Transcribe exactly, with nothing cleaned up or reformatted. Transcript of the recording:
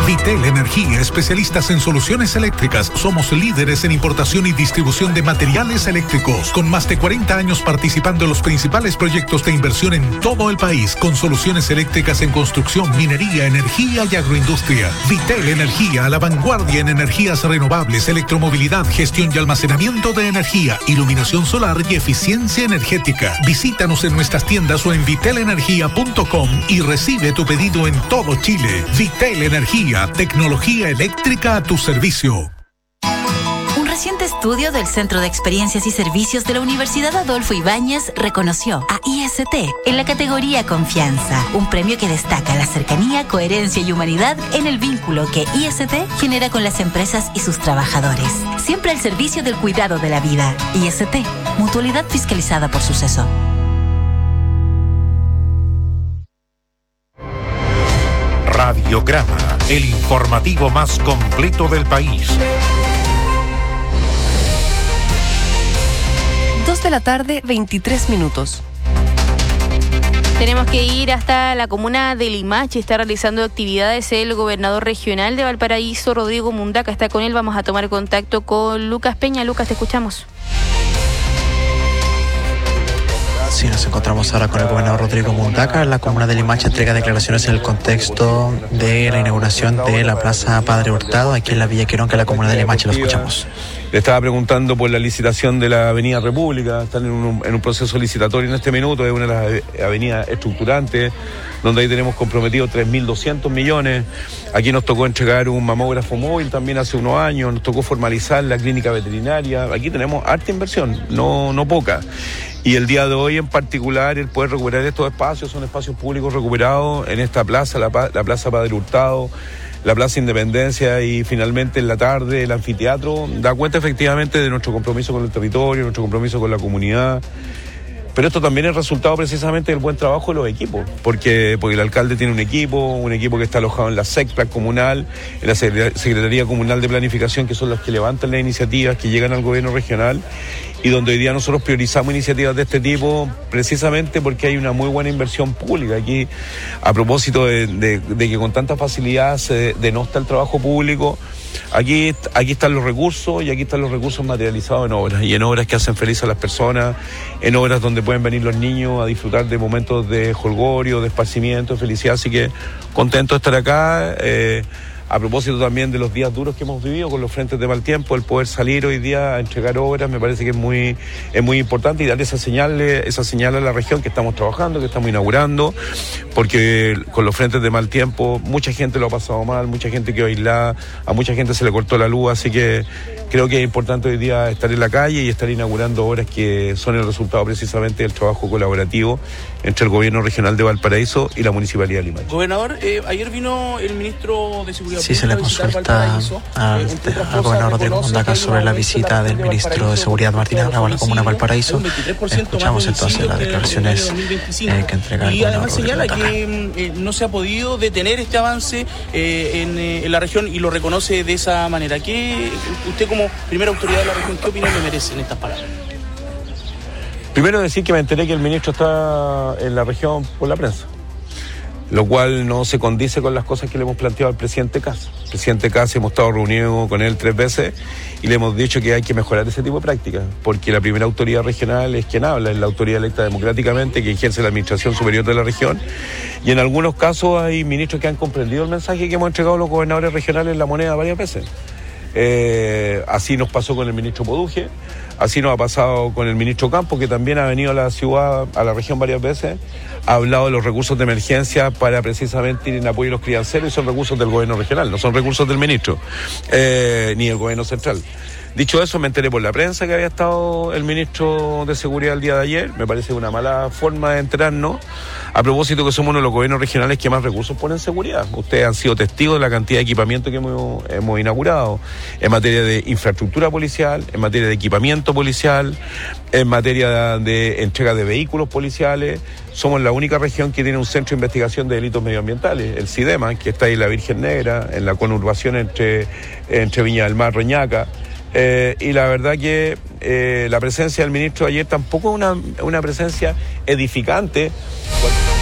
Vitel Energía, especialistas en soluciones eléctricas. Somos líderes en importación y distribución de materiales eléctricos, con más de cuarenta años participando en los principales proyectos de inversión en todo el país, con soluciones eléctricas en construcción, minería, energía y agroindustria. Vitel Energía, a la vanguardia en energías renovables, electromovilidad, gestión y almacenamiento de energía, iluminación solar y eficiencia energética. Visítanos en nuestras tiendas o en vitel energía punto com y recibe tu pedido en todo Chile. Vitel Energía, tecnología eléctrica a tu servicio. Un reciente estudio del Centro de Experiencias y Servicios de la Universidad Adolfo Ibáñez reconoció a I S T en la categoría Confianza, un premio que destaca la cercanía, coherencia y humanidad en el vínculo que I S T genera con las empresas y sus trabajadores. Siempre al servicio del cuidado de la vida. I S T, mutualidad fiscalizada por Suceso. Radiograma, el informativo más completo del país. Dos de la tarde, veintitrés minutos. Tenemos que ir hasta la comuna de Limache. Está realizando actividades el gobernador regional de Valparaíso, Rodrigo Mundaca. Está con él. Vamos a tomar contacto con Lucas Peña. Lucas, te escuchamos. Sí, nos encontramos ahora con el gobernador Rodrigo Mundaca. La comuna de Limache entrega declaraciones en el contexto de la inauguración de la Plaza Padre Hurtado, aquí en la Villa Quirón, que es la comuna de Limache. Lo escuchamos. Le estaba preguntando por la licitación de la Avenida República. Están en un, en un proceso licitatorio en este minuto. Es una de las avenidas estructurantes, donde ahí tenemos comprometido tres mil doscientos millones. Aquí nos tocó entregar un mamógrafo móvil también hace unos años. Nos tocó formalizar la clínica veterinaria. Aquí tenemos harta inversión, no, no poca. Y el día de hoy en particular, el poder recuperar estos espacios, son espacios públicos recuperados en esta plaza, la, la Plaza Padre Hurtado, la Plaza Independencia, y finalmente en la tarde el anfiteatro, da cuenta efectivamente de nuestro compromiso con el territorio, nuestro compromiso con la comunidad. Pero esto también es resultado precisamente del buen trabajo de los equipos, porque, porque el alcalde tiene un equipo, un equipo que está alojado en la SECPLAC comunal, en la Secretaría Comunal de Planificación, que son los que levantan las iniciativas que llegan al gobierno regional, y donde hoy día nosotros priorizamos iniciativas de este tipo precisamente porque hay una muy buena inversión pública. Aquí, a propósito de, de, de que con tanta facilidad se denosta el trabajo público, aquí, aquí están los recursos, y aquí están los recursos materializados en obras, y en obras que hacen feliz a las personas, en obras donde pueden venir los niños a disfrutar de momentos de jolgorio, de esparcimiento, de felicidad. Así que contento de estar acá. Eh, A propósito también de los días duros que hemos vivido con los frentes de mal tiempo, el poder salir hoy día a entregar obras me parece que es muy, es muy importante, y dar esa señal, esa señal a la región que estamos trabajando, que estamos inaugurando, porque con los frentes de mal tiempo mucha gente lo ha pasado mal, mucha gente quedó aislada, a mucha gente se le cortó la luz, así que creo que es importante hoy día estar en la calle y estar inaugurando obras que son el resultado precisamente del trabajo colaborativo entre el gobierno regional de Valparaíso y la Municipalidad de Limache. Gobernador, eh, ayer vino el ministro de Seguridad Sí, se le consulta al, al gobernador Rodrigo Mundaca sobre la visita del ministro de Seguridad Martín Arrau a la comuna de Valparaíso. Escuchamos entonces las declaraciones eh, que entrega el y gobernador además Rodrigo señala Mundaca. que eh, no se ha podido detener este avance eh, en, eh, en la región, y lo reconoce de esa manera. ¿Qué, usted como primera autoridad de la región, qué opinión le merecen estas palabras? Primero decir que me enteré que el ministro está en la región por la prensa, lo cual no se condice con las cosas que le hemos planteado al presidente Kass. El presidente Kass, hemos estado reunidos con él tres veces y le hemos dicho que hay que mejorar ese tipo de prácticas, porque la primera autoridad regional es quien habla, es la autoridad electa democráticamente que ejerce la administración superior de la región, y en algunos casos hay ministros que han comprendido el mensaje que hemos entregado a los gobernadores regionales en la moneda varias veces. Eh, así nos pasó con el ministro Poduje, así nos ha pasado con el ministro Campos, que también ha venido a la ciudad, a la región varias veces, ha hablado de los recursos de emergencia para precisamente ir en apoyo a los crianceros, y son recursos del gobierno regional, no son recursos del ministro, eh, ni del gobierno central. Dicho eso, me enteré por la prensa que había estado el ministro de Seguridad el día de ayer. Me parece una mala forma de enterarnos, a propósito que somos uno de los gobiernos regionales que más recursos ponen en seguridad. Ustedes han sido testigos de la cantidad de equipamiento que hemos, hemos inaugurado en materia de infraestructura policial, en materia de equipamiento policial, en materia de entrega de vehículos policiales. Somos la única región que tiene un centro de investigación de delitos medioambientales, el CIDEMA, que está ahí en la Virgen Negra, en la conurbación entre, entre Viña del Mar, Reñaca. Eh, y la verdad que eh, la presencia del ministro ayer tampoco es una, una presencia edificante.